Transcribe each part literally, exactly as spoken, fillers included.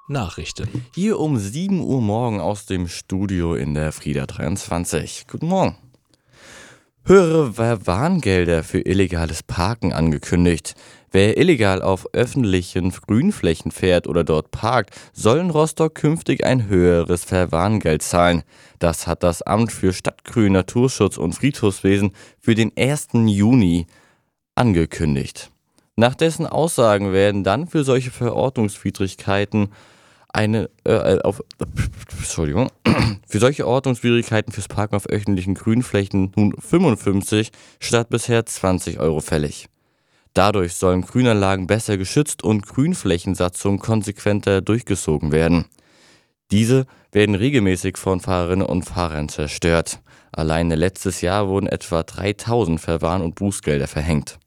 Nachrichten. Hier um sieben Uhr morgen aus dem Studio in der Frieda dreiundzwanzig. Guten Morgen. Höhere Verwarngelder für illegales Parken angekündigt. Wer illegal auf öffentlichen Grünflächen fährt oder dort parkt, soll in Rostock künftig ein höheres Verwarngeld zahlen. Das hat das Amt für Stadtgrün, Naturschutz und Friedhofswesen für den ersten Juni angekündigt. Nach dessen Aussagen werden dann für solche Verordnungswidrigkeiten eine äh, auf Entschuldigung für solche Ordnungswidrigkeiten fürs Parken auf öffentlichen Grünflächen nun fünfundfünfzig statt bisher zwanzig Euro fällig. Dadurch sollen Grünanlagen besser geschützt und Grünflächensatzungen konsequenter durchgezogen werden. Diese werden regelmäßig von Fahrerinnen und Fahrern zerstört. Alleine letztes Jahr wurden etwa dreitausend Verwarn- und Bußgelder verhängt.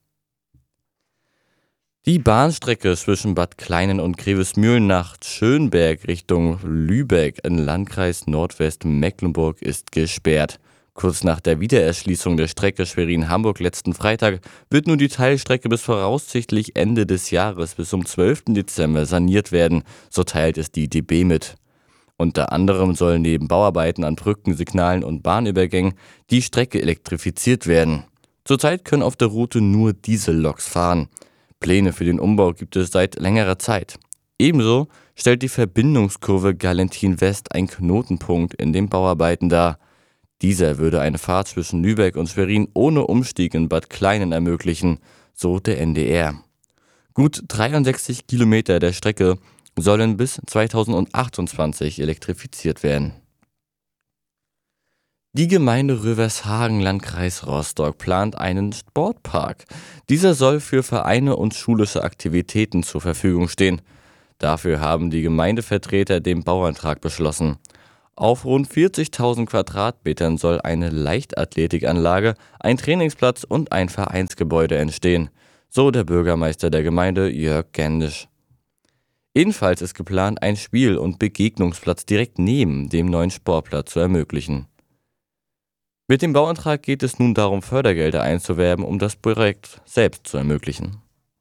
Die Bahnstrecke zwischen Bad Kleinen und Grevesmühlen nach Schönberg Richtung Lübeck im Landkreis Nordwestmecklenburg ist gesperrt. Kurz nach der Wiedererschließung der Strecke Schwerin-Hamburg letzten Freitag wird nun die Teilstrecke bis voraussichtlich Ende des Jahres bis zum zwölften Dezember saniert werden, so teilt es die D B mit. Unter anderem sollen neben Bauarbeiten an Brücken, Signalen und Bahnübergängen die Strecke elektrifiziert werden. Zurzeit können auf der Route nur Dieselloks fahren. Pläne für den Umbau gibt es seit längerer Zeit. Ebenso stellt die Verbindungskurve Galentin West einen Knotenpunkt in den Bauarbeiten dar. Dieser würde eine Fahrt zwischen Lübeck und Schwerin ohne Umstieg in Bad Kleinen ermöglichen, so der N D R. Gut dreiundsechzig Kilometer der Strecke sollen bis zweitausendachtundzwanzig elektrifiziert werden. Die Gemeinde Rövershagen, Landkreis Rostock, plant einen Sportpark. Dieser soll für Vereine und schulische Aktivitäten zur Verfügung stehen. Dafür haben die Gemeindevertreter den Bauantrag beschlossen. Auf rund vierzigtausend Quadratmetern soll eine Leichtathletikanlage, ein Trainingsplatz und ein Vereinsgebäude entstehen, so der Bürgermeister der Gemeinde Jörg Gendisch. Ebenfalls ist geplant, ein Spiel- und Begegnungsplatz direkt neben dem neuen Sportplatz zu ermöglichen. Mit dem Bauantrag geht es nun darum, Fördergelder einzuwerben, um das Projekt selbst zu ermöglichen.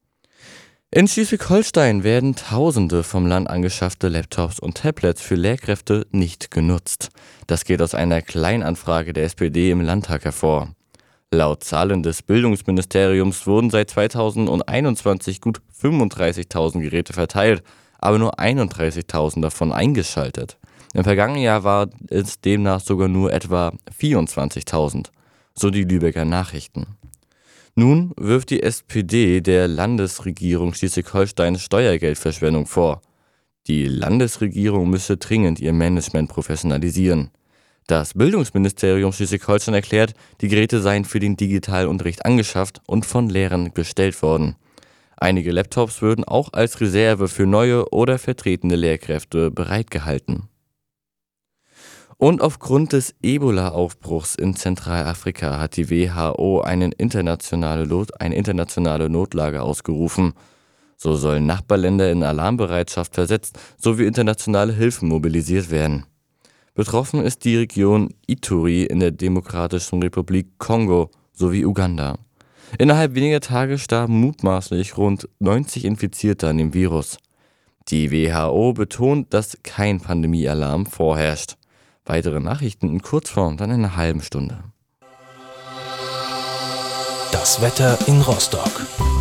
In Schleswig-Holstein werden Tausende vom Land angeschaffte Laptops und Tablets für Lehrkräfte nicht genutzt. Das geht aus einer Kleinanfrage der S P D im Landtag hervor. Laut Zahlen des Bildungsministeriums wurden seit zweitausendeinundzwanzig gut fünfunddreißigtausend Geräte verteilt, aber nur einunddreißigtausend davon eingeschaltet. Im vergangenen Jahr war es demnach sogar nur etwa vierundzwanzigtausend, so die Lübecker Nachrichten. Nun wirft die S P D der Landesregierung Schleswig-Holstein Steuergeldverschwendung vor. Die Landesregierung müsse dringend ihr Management professionalisieren. Das Bildungsministerium Schleswig-Holstein erklärt, die Geräte seien für den Digitalunterricht angeschafft und von Lehrern bestellt worden. Einige Laptops würden auch als Reserve für neue oder vertretende Lehrkräfte bereitgehalten. Und aufgrund des Ebola-Aufbruchs in Zentralafrika hat die W H O eine internationale, Not, eine internationale Notlage ausgerufen. So sollen Nachbarländer in Alarmbereitschaft versetzt sowie internationale Hilfen mobilisiert werden. Betroffen ist die Region Ituri in der Demokratischen Republik Kongo sowie Uganda. Innerhalb weniger Tage starben mutmaßlich rund neunzig Infizierte an dem Virus. Die W H O betont, dass kein Pandemiealarm vorherrscht. Weitere Nachrichten in Kurzform dann in einer halben Stunde. Das Wetter in Rostock.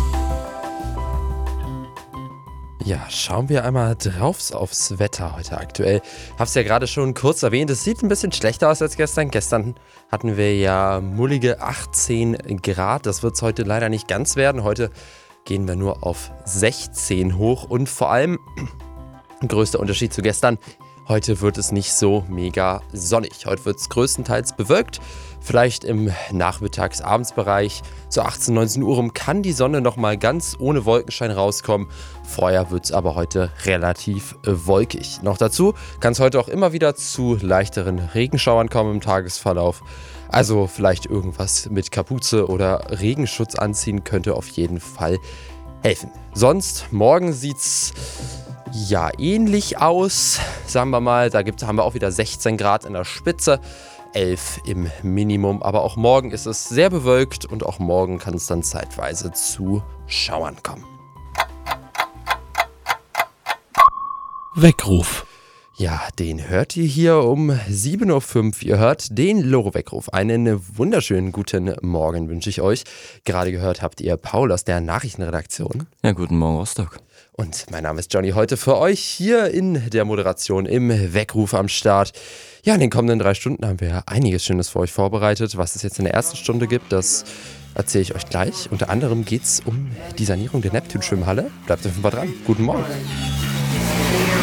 Ja, schauen wir einmal drauf aufs Wetter heute aktuell. Hab's ja gerade schon kurz erwähnt, es sieht ein bisschen schlechter aus als gestern. Gestern hatten wir ja mullige achtzehn Grad, das wird's heute leider nicht ganz werden. Heute gehen wir nur auf sechzehn hoch und vor allem, größter Unterschied zu gestern, heute wird es nicht so mega sonnig. Heute wird es größtenteils bewölkt. Vielleicht im Nachmittags-Abendsbereich, so achtzehn, neunzehn Uhr rum, kann die Sonne nochmal ganz ohne Wolkenschein rauskommen. Vorher wird es aber heute relativ äh, wolkig. Noch dazu kann es heute auch immer wieder zu leichteren Regenschauern kommen im Tagesverlauf. Also vielleicht irgendwas mit Kapuze oder Regenschutz anziehen könnte auf jeden Fall helfen. Sonst, morgen sieht's ja ähnlich aus, sagen wir mal. Da gibt, haben wir auch wieder sechzehn Grad in der Spitze, elf im Minimum. Aber auch morgen ist es sehr bewölkt und auch morgen kann es dann zeitweise zu Schauern kommen. Weckruf. Ja, den hört ihr hier um sieben Uhr fünf. Ihr hört den Loro-Weckruf. Einen wunderschönen guten Morgen wünsche ich euch. Gerade gehört habt ihr Paul aus der Nachrichtenredaktion. Ja, guten Morgen, Rostock. Und mein Name ist Johnny, heute für euch hier in der Moderation im Weckruf am Start. Ja, in den kommenden drei Stunden haben wir einiges Schönes für euch vorbereitet. Was es jetzt in der ersten Stunde gibt, das erzähle ich euch gleich. Unter anderem geht es um die Sanierung der Neptun-Schwimmhalle. Bleibt auf jeden Fall dran. Guten Morgen.